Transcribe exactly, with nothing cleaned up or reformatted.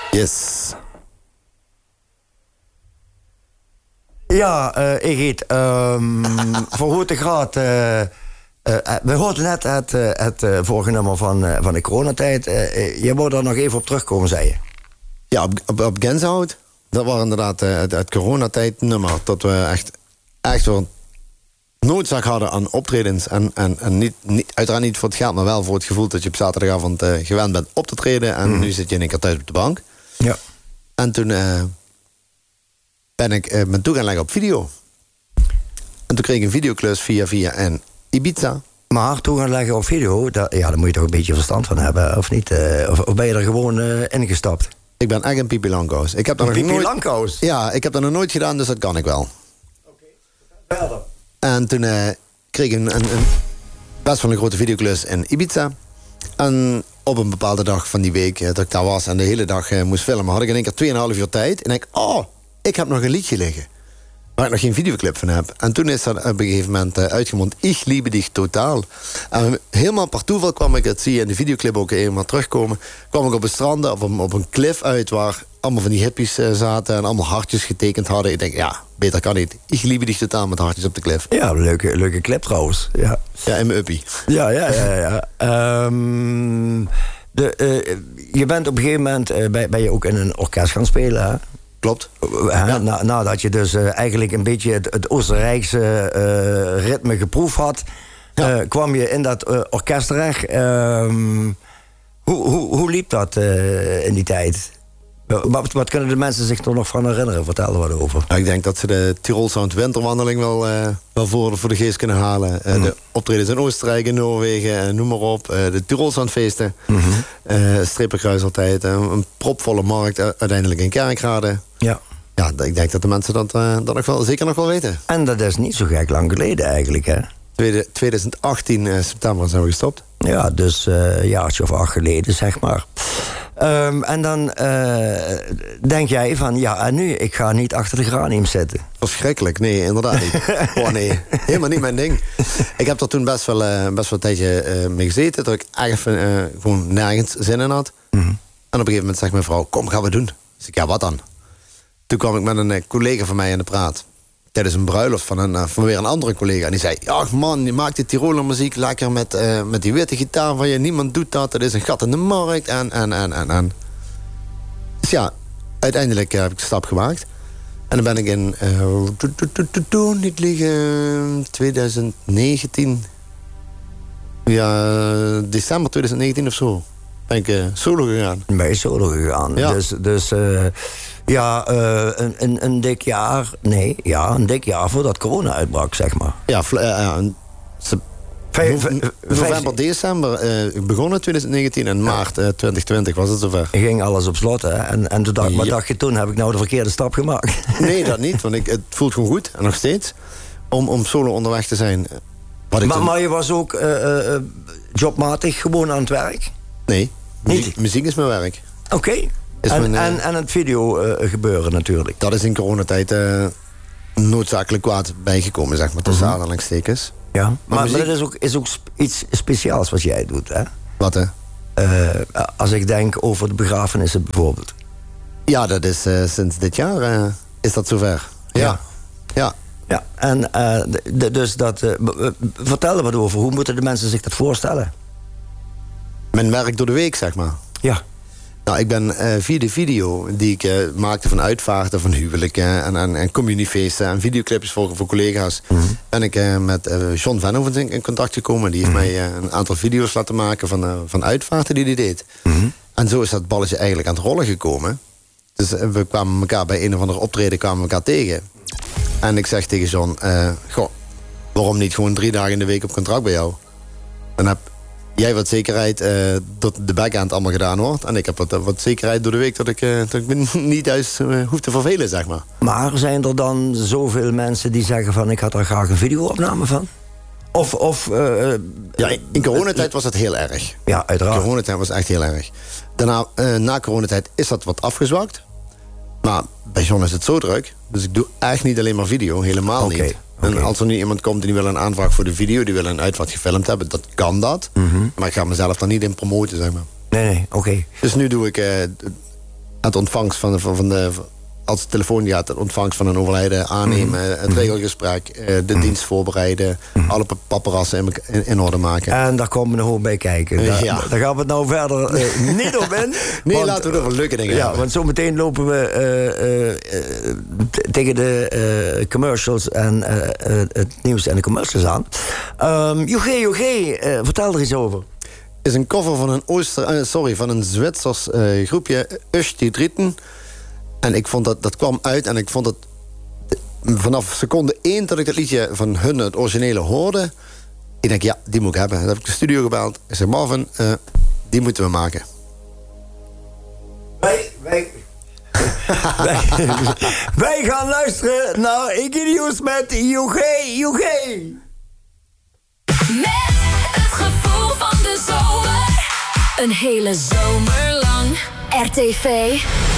Yes. Ja, uh, ik heet um, Verhoogde Graad. Uh, uh, we hoorden net het, uh, het uh, vorige nummer van, uh, van de coronatijd. Uh, uh, je wou daar nog even op terugkomen, zei je? Ja, op, op, op Gänsehout. Dat was inderdaad uh, het, het coronatijdnummer. Dat we echt, echt wel noodzaak hadden aan optredens. En, en, en niet, niet, uiteraard niet voor het geld, maar wel voor het gevoel dat je op zaterdagavond uh, gewend bent op te treden. En mm. nu zit je in één keer thuis op de bank. Ja. En toen uh, ben ik uh, mijn toe gaan leggen op video. En toen kreeg ik een videoclus via via en Ibiza. Maar toe gaan leggen op video, dat, ja, daar moet je toch een beetje verstand van hebben, of niet? Uh, of, of ben je er gewoon uh, ingestapt? Ik ben echt een Pipi Langkous. Ik heb dat een nog Pipi nooit... Langkous? Ja, ik heb dat nog nooit gedaan, dus dat kan ik wel. Oké, okay. Verder. En toen uh, kreeg ik een, een, een best wel een grote videoclus in Ibiza. En op een bepaalde dag van die week uh, dat ik daar was en de hele dag uh, moest filmen, had ik in één keer tweeënhalf uur tijd. En ik, oh, ik heb nog een liedje liggen. Waar ik nog geen videoclip van heb. En toen is dat op een gegeven moment uh, uitgemond. Ich liebe dich totaal. En helemaal per toeval kwam ik, dat zie je in de videoclip ook eenmaal terugkomen, kwam ik op een strand, op een, op een cliff uit waar allemaal van die hippies uh, zaten en allemaal hartjes getekend hadden. Ik denk, ja, beter kan niet. Ich liebe dich totaal met hartjes op de cliff. Ja, leuke, leuke clip trouwens. Ja, ja in mijn uppie. Ja, ja, ja. ja. um, de, uh, je bent op een gegeven moment, uh, ben, ben je ook in een orkest gaan spelen, hè? Klopt. Ja. Na, nadat je dus uh, eigenlijk een beetje het, het Oostenrijkse uh, ritme geproefd had, ja. uh, kwam je in dat uh, orkest terecht. Um, hoe, hoe, hoe liep dat uh, in die tijd? Wat, wat kunnen de mensen zich er nog van herinneren? Vertel er wat over. Nou, ik denk dat ze de Tirol Sound winterwandeling wel, uh, wel voor, voor de geest kunnen halen. Uh, mm. De optredens in Oostenrijk, in Noorwegen, uh, noem maar op. Uh, de Tirol Sound feesten. Mm-hmm. Uh, Strippenkruis altijd. Uh, een propvolle markt, uh, uiteindelijk in Kerkrade. Ja. Ja, ik denk dat de mensen dat, uh, dat nog wel, zeker nog wel weten. En dat is niet zo gek lang geleden eigenlijk, hè? twintig achttien uh, september zijn we gestopt. Ja, dus uh, een jaartje of acht geleden, zeg maar. Um, en dan uh, denk jij van, ja, en nu, ik ga niet achter de granium zitten. Verschrikkelijk, nee, inderdaad niet. Oh nee, helemaal niet mijn ding. Ik heb er toen best wel, uh, best wel een tijdje uh, mee gezeten, dat ik echt uh, gewoon nergens zin in had. Mm-hmm. En op een gegeven moment zegt mijn vrouw, kom, gaan we doen. Dus ik, ja, wat dan? Toen kwam ik met een uh, collega van mij in de praat. Tijdens een bruiloft van, een, uh, van weer een andere collega. En die zei, ja man, je maakt die Tiroler muziek lekker met, uh, met die witte gitaar van je. Niemand doet dat, dat is een gat in de markt. En, en, en, en, en. Dus ja, uiteindelijk uh, heb ik de stap gemaakt. En dan ben ik in, uh, niet liegen, twintig negentien. Ja, december twintig negentien of zo. Ben ik uh, solo gegaan. Ben je solo gegaan. Ja. Dus, dus uh, ja, uh, een, een, een dik jaar, nee, ja, een dik jaar voordat corona uitbrak, zeg maar. Ja, uh, uh, se- Vijf, no- november, december uh, begonnen twintig negentien en maart uh, twintig twintig was het zover. Ging alles op slot, hè? En, en toen dacht, ja. Wat dacht je toen? Heb ik nou de verkeerde stap gemaakt? Nee, dat niet, want ik, het voelt gewoon goed, en nog steeds, om, om solo onderweg te zijn. Wat ik maar, toen... maar je was ook uh, uh, jobmatig gewoon aan het werk? Nee, muziek, muziek is mijn werk. Oké. Okay. En, mijn, uh, en, en het video uh, gebeuren natuurlijk. Dat is in coronatijd uh, noodzakelijk kwaad bijgekomen, zeg maar, tussen mm-hmm. aanhalingstekens. Ja, maar, maar, muziek... maar dat is ook, is ook iets speciaals wat jij doet, hè? Wat, hè? Uh, als ik denk over de begrafenissen bijvoorbeeld. Ja, dat is uh, sinds dit jaar uh, is dat zover. Ja. Ja. Ja, ja. En uh, de, de, dus dat... Uh, vertel er wat over. Hoe moeten de mensen zich dat voorstellen? Mijn werk door de week, zeg maar. Ja. Nou, ik ben uh, via de video die ik uh, maakte van uitvaarten, van huwelijken en, en, en communiefeesten en videoclipjes voor, voor collega's, mm-hmm. ben ik uh, met uh, John Venhoven in contact gekomen. Die heeft mm-hmm. mij uh, een aantal video's laten maken van, uh, van uitvaarten die hij deed. Mm-hmm. En zo is dat balletje eigenlijk aan het rollen gekomen. Dus uh, we kwamen elkaar bij een of andere optreden kwamen we elkaar tegen. En ik zeg tegen John, uh, goh, waarom niet gewoon drie dagen in de week op contract bij jou? Dan heb jij wat zekerheid uh, dat de backhand allemaal gedaan wordt. En ik heb wat, wat zekerheid door de week dat ik, uh, dat ik me niet thuis uh, hoef te vervelen, zeg maar. Maar zijn er dan zoveel mensen die zeggen van ik had er graag een videoopname van? Of... of uh, ja, in coronatijd was het heel erg. Ja, uiteraard. In coronatijd was echt heel erg. Daarna, uh, na coronatijd is dat wat afgezwakt. Maar bij John is het zo druk. Dus ik doe echt niet alleen maar video, helemaal okay. niet. En okay. als er nu iemand komt en die wil een aanvraag voor de video, die wil een uitvaart gefilmd hebben, dat kan dat. Mm-hmm. Maar ik ga mezelf daar niet in promoten, zeg maar. Nee, nee, oké. Okay. Dus nu doe ik uh, het ontvangst van de, van de als de telefoon gaat, het ontvangst van een overlijden aannemen, mm. het regelgesprek, uh, de mm. dienst voorbereiden, mm. alle paparazzen in, in orde maken. En daar komen we nog ook bij kijken. Daar, ja. daar gaan we het nou verder uh, niet op in. Nee, want, laten we er wel leuke dingen ja, hebben. Want zometeen lopen we uh, uh, uh, tegen de uh, commercials en uh, uh, het nieuws en de commercials aan. Um, Joché, Joché, uh, vertel er eens over. Is een cover van een Ooster, uh, sorry, van een Zwitsers uh, groepje, Usch die Drieten. En ik vond dat, dat kwam uit en ik vond het vanaf seconde één dat ik dat liedje van hun, het originele, hoorde. Ik denk, ja, die moet ik hebben. Dan heb ik de studio gebeld. Ik zeg, Marvin, uh, die moeten we maken. Wij, wij, wij, wij gaan luisteren naar Egidius met Joché, Joché. Met het gevoel van de zomer. Een hele zomer lang. R T V.